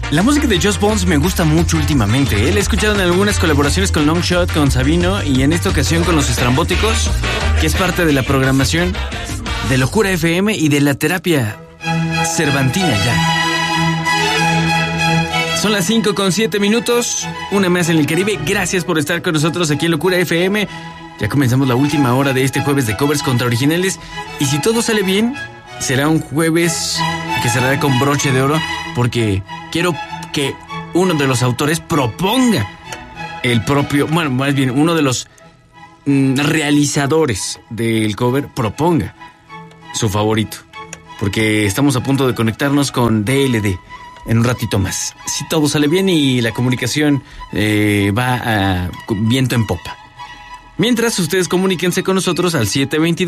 La música de Just Bones me gusta mucho últimamente. He escuchado en algunas colaboraciones con Longshot, con Sabino y en esta ocasión con Los Estrambóticos, que es parte de la programación de Locura FM y de la terapia cervantina ya. Son las 5:07, una más en el Caribe. Gracias por estar con nosotros aquí en Locura FM. Ya comenzamos la última hora de este jueves de covers contra originales. Y si todo sale bien, será un jueves que cerrará con broche de oro, porque quiero que uno de los autores proponga uno de los realizadores del cover proponga su favorito, porque estamos a punto de conectarnos con DLD en un ratito más. Si todo sale bien y la comunicación va a viento en popa. Mientras, ustedes comuníquense con nosotros al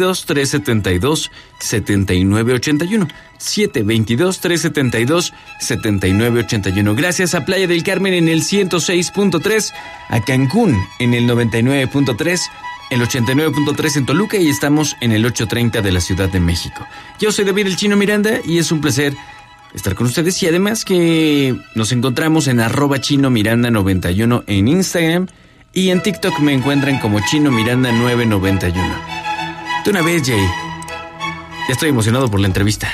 722-372-7981. 722-372-7981. Gracias a Playa del Carmen en el 106.3, a Cancún en el 99.3, el 89.3 en Toluca y estamos en el 830 de la Ciudad de México. Yo soy David el Chino Miranda y es un placer estar con ustedes, y además que nos encontramos en @ChinoMiranda91 en Instagram, y en TikTok me encuentran como Chino Miranda 991. De una vez, Jay, ya estoy emocionado por la entrevista.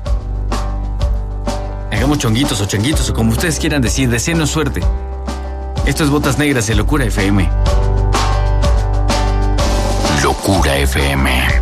Hagamos chonguitos o changuitos o como ustedes quieran decir, deseenos suerte. Esto es Botas Negras de Locura FM. Locura FM.